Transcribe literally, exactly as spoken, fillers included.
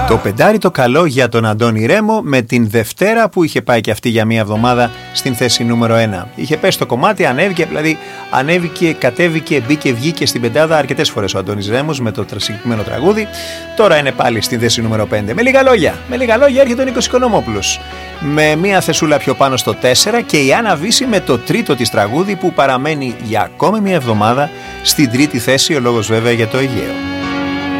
Το πεντάρι το καλό για τον Αντώνη Ρέμο με την Δευτέρα που είχε πάει και αυτή για μία εβδομάδα στην θέση νούμερο ένα. Είχε πέσει το κομμάτι, ανέβηκε, δηλαδή ανέβηκε, κατέβηκε, μπήκε, βγήκε στην πεντάδα αρκετές φορές ο Αντώνης Ρέμος με το συγκεκριμένο τραγούδι. Τώρα είναι πάλι στην θέση νούμερο πέντε. Με λίγα λόγια, με λίγα λόγια έρχεται ο Νίκος Οικονομόπουλος με μία θεσούλα πιο πάνω στο τέσσερα και η Άννα Βύση με το τρίτο της τραγούδι που παραμένει για ακόμη μία εβδομάδα στην τρίτη θέση, ο λόγος βέβαια για το Αιγαίο.